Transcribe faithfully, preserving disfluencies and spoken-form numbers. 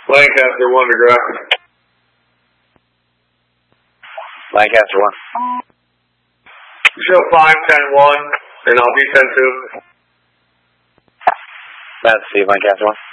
Lancaster one to ground. Lancaster one. Show five ten one, and I'll be ten two. That's Steve, Lancaster one.